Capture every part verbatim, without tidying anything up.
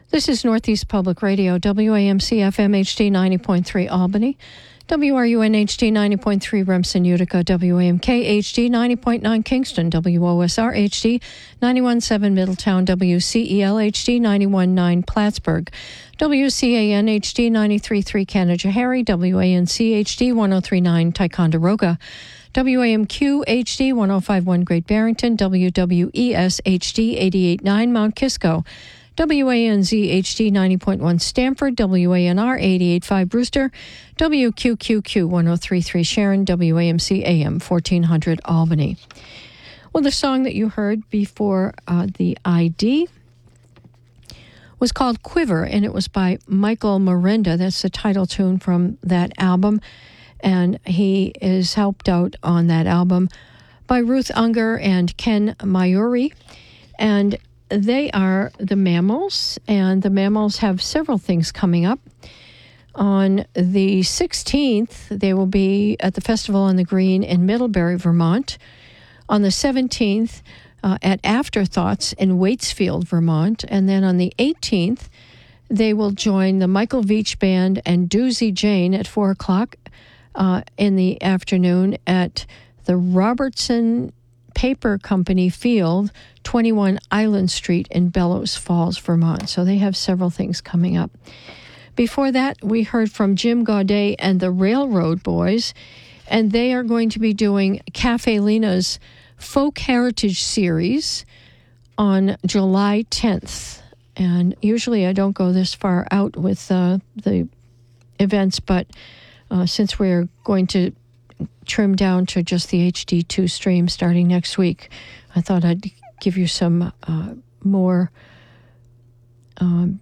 This is Northeast Public Radio, W A M C F M H D ninety point three Albany, W R U N H D ninety point three Remsen, Utica, W A M K H D ninety point nine Kingston, W O S R H D ninety-one point seven Middletown, W C E L H D ninety-one point nine Plattsburgh, W C A N H D ninety-three point three Canajoharie, W A N C H D one oh three point nine Ticonderoga, W A M Q H D one oh five point one Great Barrington, W W E S H D eighty-eight point nine Mount Kisco, W A N Z H D ninety point one Stamford, W A N R eighty-eight point five Brewster, W Q Q Q one oh three point three Sharon, W A M C A M fourteen hundred Albany. Well, the song that you heard before uh, the I D was called Quiver, and it was by Michael Miranda. That's the title tune from that album, and he is helped out on that album by Ruth Unger and Ken Mayuri, and they are the Mammals, and the Mammals have several things coming up. On the sixteenth, they will be at the Festival on the Green in Middlebury, Vermont. On the seventeenth, uh, at Afterthoughts in Waitsfield, Vermont. And then on the eighteenth, they will join the Michael Veach Band and Doozy Jane at four o'clock uh, in the afternoon at the Robertson Paper Company Field, twenty-one Island Street in Bellows Falls, Vermont. So they have several things coming up. Before that, we heard from Jim Gaudet and the Railroad Boys, and they are going to be doing Cafe Lena's Folk Heritage Series on July tenth. And usually I don't go this far out with uh, the events, but uh, since we're going to trim down to just the H D two stream starting next week, I thought I'd give you some uh, more um,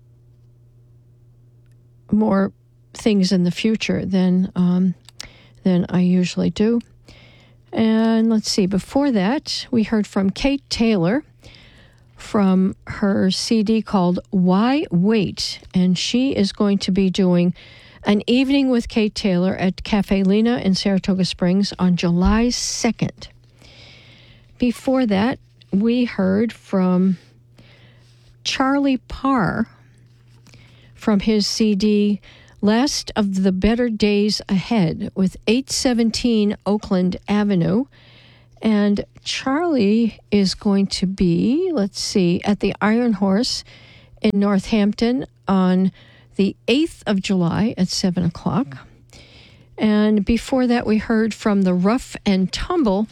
more things in the future than um, than I usually do. And let's see, before that, we heard from Kate Taylor from her C D called Why Wait? And she is going to be doing an evening with Kate Taylor at Cafe Lena in Saratoga Springs on July second. Before that, we heard from Charlie Parr from his C D Last of the Better Days Ahead with eight seventeen Oakland Avenue. And Charlie is going to be, let's see, at the Iron Horse in Northampton on the eighth of July at seven o'clock. And before that, we heard from the Rough and Tumble,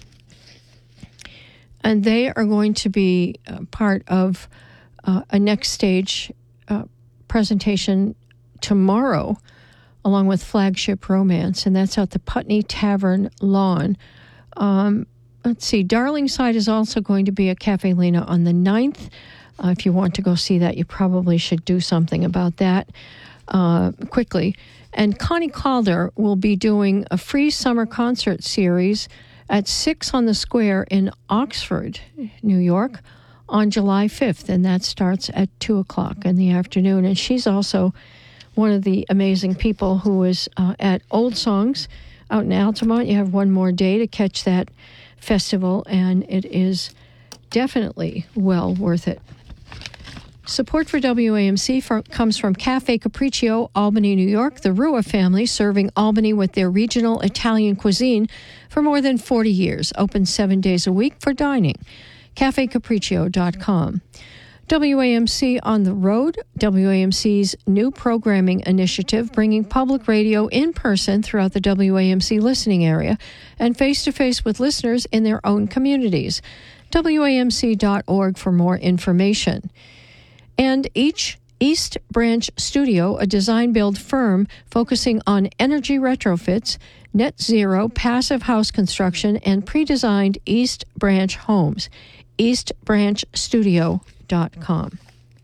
and they are going to be uh, part of uh, a Next Stage uh, presentation tomorrow, along with Flagship Romance, and that's at the Putney Tavern lawn. Um, let's see, Darlingside is also going to be at Cafe Lena on the ninth. Uh, if you want to go see that, you probably should do something about that uh, quickly. And Connie Calder will be doing a free summer concert series at Six on the Square in Oxford, New York, on July fifth, and that starts at two o'clock in the afternoon. And she's also one of the amazing people who is uh, at Old Songs out in Altamont. You have one more day to catch that festival, and it is definitely well worth it. Support for W A M C for, comes from Cafe Capriccio, Albany, New York, the Rua family serving Albany with their regional Italian cuisine for more than forty years. Open seven days a week for dining. cafe capriccio dot com. W A M C on the Road, W A M C's new programming initiative, bringing public radio in person throughout the W A M C listening area and face-to-face with listeners in their own communities. W A M C dot org for more information. And each East Branch Studio, a design-build firm focusing on energy retrofits, net zero, passive house construction, and pre-designed East Branch homes. east branch studio dot com.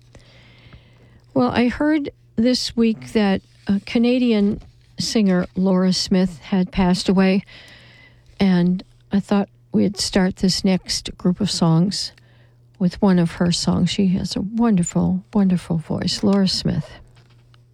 Well, I heard this week that a Canadian singer Laura Smith had passed away, and I thought we'd start this next group of songs with one of her songs. She has a wonderful, wonderful voice. Laura Smith.